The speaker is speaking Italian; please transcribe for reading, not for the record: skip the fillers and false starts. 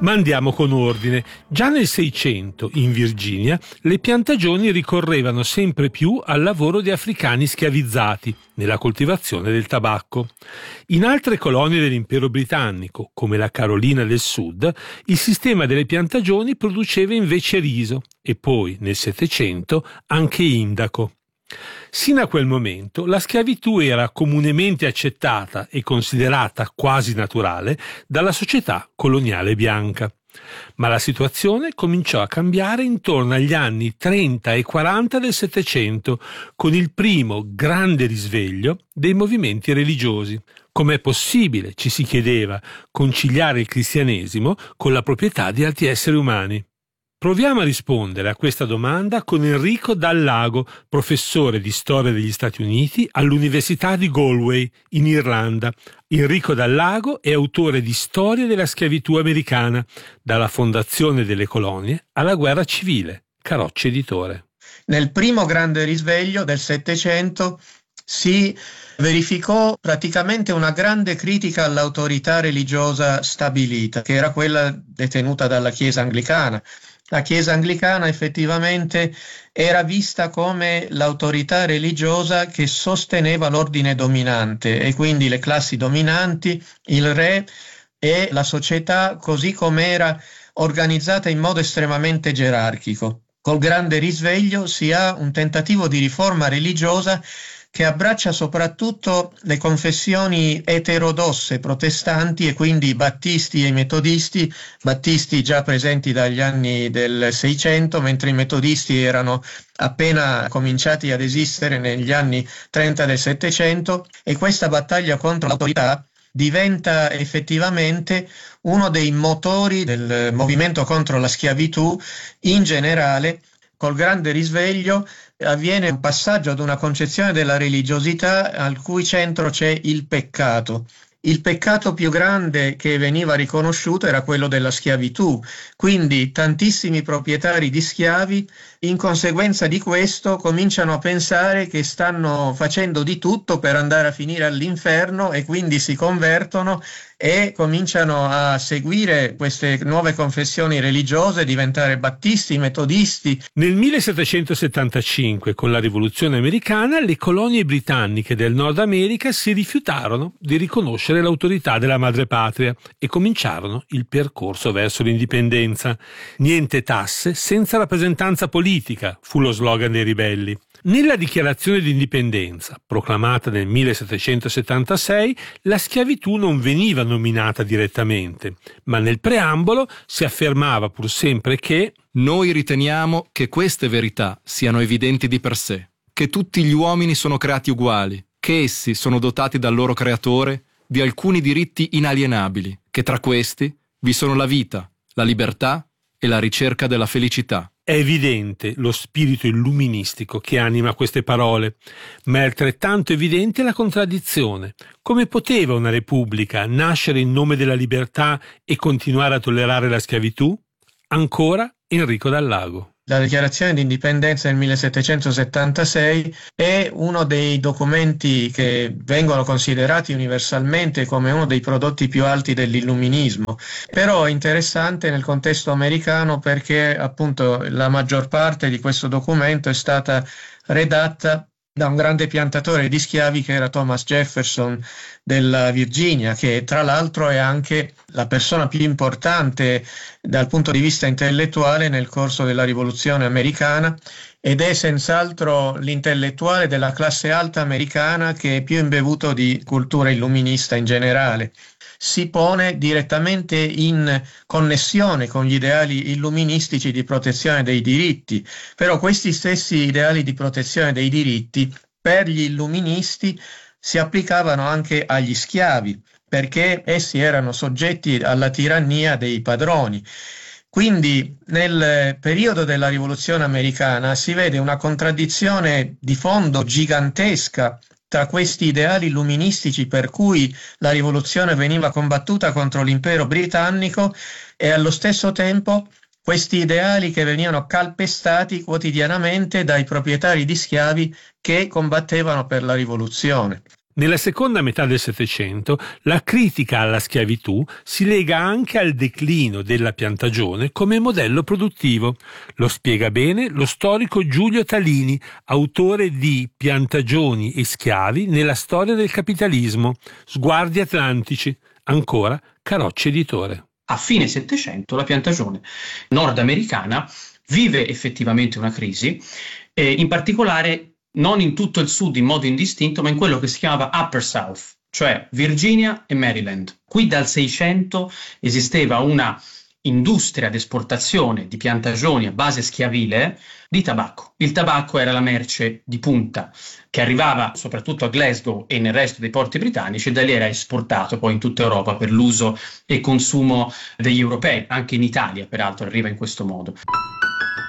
Ma andiamo con ordine. Già nel 600, in Virginia, le piantagioni ricorrevano sempre più al lavoro di africani schiavizzati nella coltivazione del tabacco. In altre colonie dell'impero britannico, come la Carolina del Sud, il sistema delle piantagioni produceva invece riso e poi, nel Settecento, anche indaco. Sino a quel momento la schiavitù era comunemente accettata e considerata quasi naturale dalla società coloniale bianca. Ma la situazione cominciò a cambiare intorno agli anni 30 e 40 del Settecento, con il primo grande risveglio dei movimenti religiosi. Com'è possibile, ci si chiedeva, conciliare il cristianesimo con la proprietà di altri esseri umani? Proviamo a rispondere a questa domanda con Enrico Dal Lago, professore di storia degli Stati Uniti all'Università di Galway, in Irlanda. Enrico Dal Lago è autore di Storia della schiavitù americana, dalla fondazione delle colonie alla guerra civile. Carocci Editore. Nel primo grande risveglio del Settecento si verificò praticamente una grande critica all'autorità religiosa stabilita, che era quella detenuta dalla Chiesa anglicana. La Chiesa anglicana effettivamente era vista come l'autorità religiosa che sosteneva l'ordine dominante e quindi le classi dominanti, il re e la società così come era organizzata in modo estremamente gerarchico. Col grande risveglio si ha un tentativo di riforma religiosa che abbraccia soprattutto le confessioni eterodosse protestanti e quindi i battisti e i metodisti, battisti già presenti dagli anni del 600, mentre i metodisti erano appena cominciati ad esistere negli anni 30 del 700, e questa battaglia contro l'autorità diventa effettivamente uno dei motori del movimento contro la schiavitù in generale. Col grande risveglio avviene un passaggio ad una concezione della religiosità al cui centro c'è il peccato. Il peccato più grande che veniva riconosciuto era quello della schiavitù, quindi tantissimi proprietari di schiavi in conseguenza di questo cominciano a pensare che stanno facendo di tutto per andare a finire all'inferno e quindi si convertono e cominciano a seguire queste nuove confessioni religiose, diventare battisti, metodisti. Nel 1775, con la Rivoluzione americana, le colonie britanniche del Nord America si rifiutarono di riconoscere l'autorità della madrepatria e cominciarono il percorso verso l'indipendenza. Niente tasse senza rappresentanza politica fu lo slogan dei ribelli. Nella dichiarazione di indipendenza, proclamata nel 1776, la schiavitù non veniva nominata direttamente, ma nel preambolo si affermava pur sempre che «Noi riteniamo che queste verità siano evidenti di per sé, che tutti gli uomini sono creati uguali, che essi sono dotati dal loro creatore di alcuni diritti inalienabili, che tra questi vi sono la vita, la libertà e la ricerca della felicità». È evidente lo spirito illuministico che anima queste parole, ma è altrettanto evidente la contraddizione. Come poteva una repubblica nascere in nome della libertà e continuare a tollerare la schiavitù? Ancora Enrico Dal Lago. La dichiarazione di indipendenza del 1776 è uno dei documenti che vengono considerati universalmente come uno dei prodotti più alti dell'illuminismo, però è interessante nel contesto americano perché appunto la maggior parte di questo documento è stata redatta da un grande piantatore di schiavi che era Thomas Jefferson della Virginia, che tra l'altro è anche la persona più importante dal punto di vista intellettuale nel corso della rivoluzione americana ed è senz'altro l'intellettuale della classe alta americana che è più imbevuto di cultura illuminista in generale. Si pone direttamente in connessione con gli ideali illuministici di protezione dei diritti, però questi stessi ideali di protezione dei diritti per gli illuministi si applicavano anche agli schiavi, perché essi erano soggetti alla tirannia dei padroni. Quindi nel periodo della rivoluzione americana si vede una contraddizione di fondo gigantesca tra questi ideali illuministici per cui la rivoluzione veniva combattuta contro l'impero britannico e allo stesso tempo questi ideali che venivano calpestati quotidianamente dai proprietari di schiavi che combattevano per la rivoluzione. Nella seconda metà del Settecento la critica alla schiavitù si lega anche al declino della piantagione come modello produttivo. Lo spiega bene lo storico Giulio Talini, autore di Piantagioni e schiavi nella storia del capitalismo, Sguardi Atlantici, ancora Carocci editore. A fine Settecento la piantagione nordamericana vive effettivamente una crisi, in particolare non in tutto il sud in modo indistinto, ma in quello che si chiamava Upper South, cioè Virginia e Maryland. Qui dal 600 esisteva una industria d'esportazione di piantagioni a base schiavile di tabacco. Il tabacco era la merce di punta che arrivava soprattutto a Glasgow e nel resto dei porti britannici e da lì era esportato poi in tutta Europa per l'uso e consumo degli europei, anche in Italia peraltro arriva in questo modo.